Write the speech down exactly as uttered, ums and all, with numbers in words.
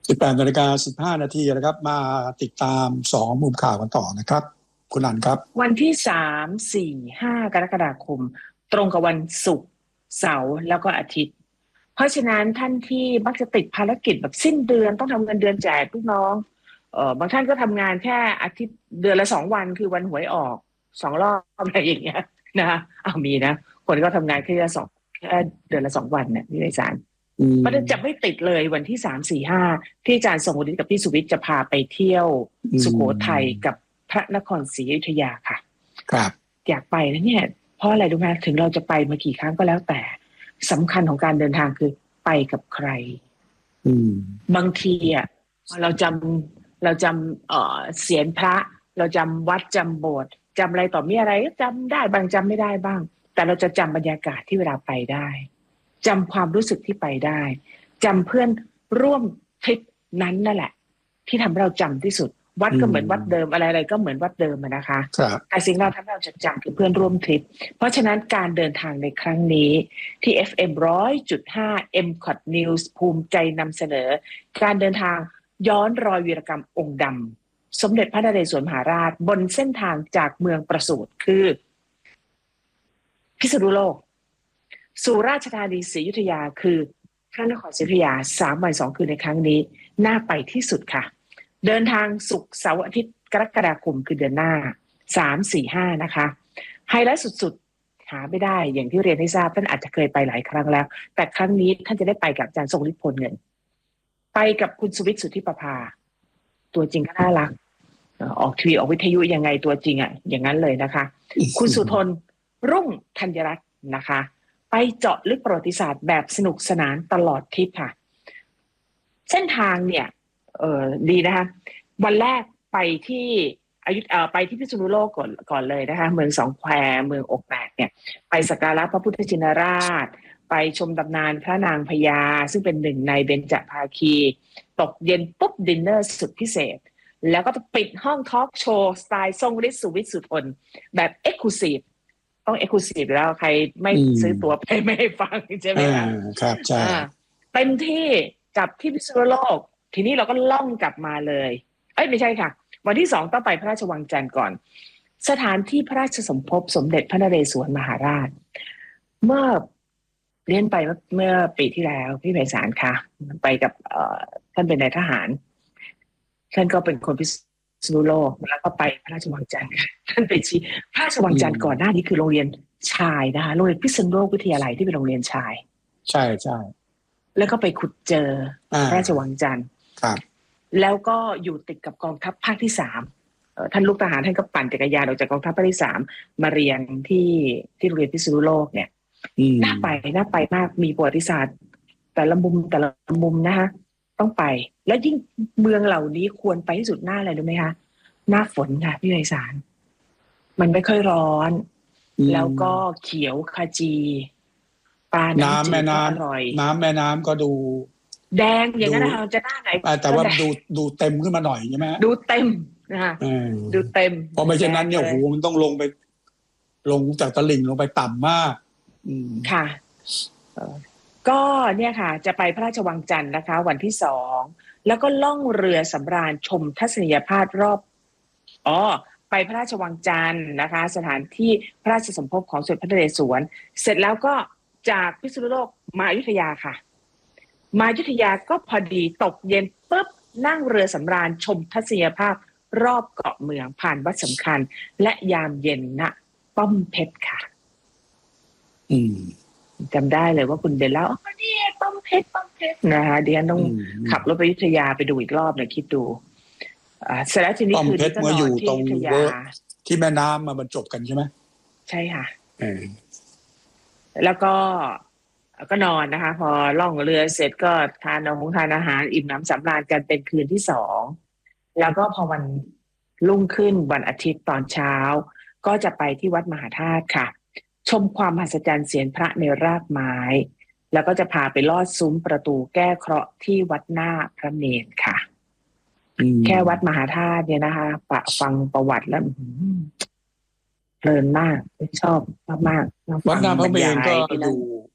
สิบแปดนาฬิกาสิบห้านาทีนะครับมาติดตามสองมุมข่าวกันต่อนะครับคุณอันครับวันที่สามสี่ห้ากรกฎาคมตรงกับวันศุกร์เสาร์แล้วก็อาทิตย์เพราะฉะนั้นท่านที่มักจะติดภารกิจแบบสิ้นเดือนต้องทำเงินเดือนแจกลูกน้องเออบางท่านก็ทำงานแค่อาทิตย์เดือนละสองวันคือวันหวยออกสองรอบอะไรอย่างเงี้ยนะอ้าวมีนะคนก็ทำงานแค่สองแค่เดือนละสองวันเนี่ยที่อาจารย์มันจะไม่ติดเลยวันที่สามสี่ห้าที่อาจารย์ทรงวุฒิกับพี่สุวิทย์จะพาไปเที่ยวสุโขทัยกับพระนครศรีอยุธยาค่ะครับอยากไปนะเนี่ยเพราะอะไรรู้ไหมถึงเราจะไปมากี่ครั้งก็แล้วแต่สำคัญของการเดินทางคือไปกับใครบางทีอ่ะเราจำเราจำเอ่อเสียงพระเราจำวัดจำโบสถ์จำอะไรต่อมีอะไรก็จำได้บางจำไม่ได้บ้างแต่เราจะจำบรรยากาศที่เวลาไปได้จำความรู้สึกที่ไปได้จำเพื่อนร่วมทริปนั้นนั่นแหละที่ทำให้เราจำที่สุดวัดก็เหมือนวัดเดิมอะไรอะไรก็เหมือนวัดเดิมนะคะแต่สิ่งเราทำให้เราจดจำคือเพื่อนร่วมทริปเพราะฉะนั้นการเดินทางในครั้งนี้ที่ เอฟ เอ็ม หนึ่งร้อยจุดห้า เอ็ม คอท News ภูมิใจนำเสนอการเดินทางย้อนรอยวีรกรรมองค์ดำสมเด็จพระนเรศวรมหาราชบนเส้นทางจากเมืองประสูติคือพิษณุโลกสู่ราชธานีศรีอยุธยาคือพระนครศรีอยุธยาสามวันสองคืนในครั้งนี้น่าไปที่สุดค่ะเดินทางศุกร์เสาร์อาทิตย์กรกฎาคมคือเดือนหน้าสาม สี่ ห้านะคะไฮไลท์สุดๆหาไม่ได้อย่างที่เรียนให้ทราบท่านอาจจะเคยไปหลายครั้งแล้วแต่ครั้งนี้ท่านจะได้ไปกับอาจารย์ทรงฤทธิ์พลเงินไปกับคุณสุวิทย์สุทธิประภาตัวจริงก็น่ารักออกทีวีออกวิทยุยังไงตัวจริงอ่ะอย่างนั้นเลยนะคะคุณสุทนรุ่งธัญรัตน์นะคะไปเจาะลึกประวัติศาสตร์แบบสนุกสนานตลอดทริปค่ะเส้นทางเนี่ยเออดีนะคะวันแรกไปที่อยุธเอ่อไปที่พิษณุโลกก่อนก่อนเลยนะคะเมืองสองแควเมืองอกแตกเนี่ยไปสักการะพระพุทธชินราชไปชมตำนานพระนางพญาซึ่งเป็นหนึ่งในเบญจภาคีตกเย็นปุ๊บดินเนอร์สุดพิเศษแล้วก็จะปิดห้องทอล์กโชว์สไตล์ทรงฤทธิ์สุวิทย์สุทนแบบเอ็กซ์คลูซีฟต้องเอ็กซ์คลูซีฟแล้วใครไม่ซื้อตั๋วไปไม่ให้ฟังใช่ไหมคะครับใช่เต็มที่กับที่พิษณุโลกทีนี้เราก็ล่องกลับมาเลยเอ้ยไม่ใช่ค่ะวันที่สองต้องไปพระราชวังจันทร์ก่อนสถานที่พระราชสมภพสมเด็จพระนเรศวรมหาราชเมื่อเรียนไปเมื่อปีที่แล้วพี่ไพศาลค่ะไปกับท่านเป็นนายทหารท่านก็เป็นคนพิษณุโลกแล้วก็ไปพระราชวังจันทร์ท่านไปชี้พระราชวังจันทร์ก่อนหน้านี้คือโรงเรียนชายนะคะโรงเรียนพิษณุโลกวิทยาลัยที่เป็นโรงเรียนชายใช่ใช่แล้วก็ไปขุดเจอพระราชวังจันทร์ครับแล้วก็อยู่ติดกับกองทัพภาคที่สามท่านลูกทหารท่านก็ปั่นจักรยานออกจากกองทัพภาคที่สามมาเรียนที่ที่โรงเรียนพิษณุโลกเนี่ยน่าไปน่าไปมากมีประวัติศาสตร์แต่ละมุมแต่ละมุมนะคะต้องไปแล้วยิ่งเมืองเหล่านี้ควรไปที่สุดหน้าอะไรรู้ไหมคะหน้าฝนค่ะพี่ไพศาลมันไม่ค่อยร้อนแล้วก็เขียวขจีปลาน้ำจืดก็อร่อยน้ำแม่น้ำก็ดูแดงอย่างนั้นนะคะจะหน้าไหนแต่ว่าดูดูเต็มขึ้นมาหน่อยใช่ไหมดูเต็มนะคะดูเต็มเพราะไม่เช่นนั้นเนี่ยโหมันต้องลงไปลงจากตลิ่งลงไปต่ำมากค่ะก็เนี่ยค่ะจะไปพระราชวังจันทร์นะคะวันที่สองแล้วก็ล่องเรือสำราญชมทัศนียภาพรอบอ๋อไปพระราชวังจันทร์นะคะสถานที่พระราชสมภพของสมเด็จพระนเรศวรเสร็จแล้วก็จากพิษณุโลกมาอยุธยาค่ะมาอยุธยาก็พอดีตกเย็นปุ๊บนั่งเรือสำราญชมทัศนียภาพรอบเกาะเมืองผ่านวัดสำคัญและยามเย็นณป้อมเพชรค่ะอืมจำได้เลยว่าคุณเดินแล้วอ๋อนี่ป้อมเพชรป้อมเพชรนะคะเดี๋ยวต้องขับรถไปอยุธยาไปดูอีกรอบเลยคิดดูอ่าเสร็จแล้วทีนี้คือที่นอนที่อยุธยาที่แม่น้ำมาบรรจบกันใช่ไหมใช่ค่ะแล้วก็ก็นอนนะคะพอล่องเรือเสร็จก็ทานของทานอาหารอิ่มน้ำสำราญกันเป็นคืนที่สองแล้วก็พอวันรุ่งขึ้นวันอาทิตย์ตอนเช้าก็จะไปที่วัดมหาธาตุค่ะชมความมหัศจรรย์เสียงพระในรากไม้แล้วก็จะพาไปลอดซุ้มประตูแก้เคราะห์ที่วัดหน้าพระเมรุค่ะแค่วัดมหาธาตุเนี่ยนะคะปะฟังประวัติแล้วเพลินมากชอบมากวัดหน้าพระเมรุก็ดู